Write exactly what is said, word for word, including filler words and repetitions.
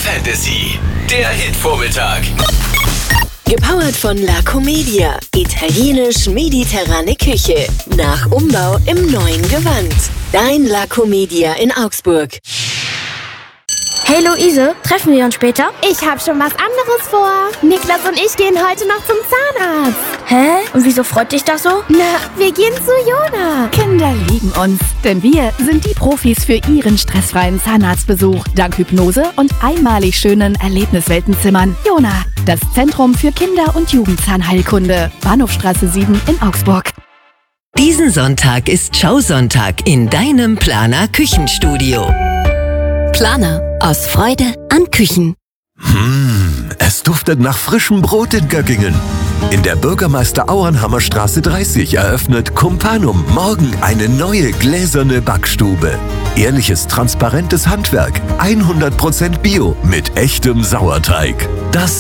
Fantasy, der Hitvormittag. Gepowert von La Comedia. Italienisch-mediterrane Küche. Nach Umbau im neuen Gewand. Dein La Comedia in Augsburg. Hey Luise, treffen wir uns später? Ich hab schon was anderes vor. Niklas und ich gehen heute noch zum Zahnarzt. Hä? Und wieso freut dich das so? Na, wir gehen zu Jona. Kinder lieben uns, denn wir sind die Profis für ihren stressfreien Zahnarztbesuch. Dank Hypnose und einmalig schönen Erlebnisweltenzimmern. Jona, das Zentrum für Kinder- und Jugendzahnheilkunde. Bahnhofstraße sieben in Augsburg. Diesen Sonntag ist Schausonntag in deinem Planer Küchenstudio. Planer. Aus Freude an Küchen. Hm, es duftet nach frischem Brot in Göggingen. In der Bürgermeister Auernhammer Straße dreißig eröffnet Kumpanum morgen eine neue gläserne Backstube. Ehrliches, transparentes Handwerk, hundert Prozent Bio mit echtem Sauerteig. Das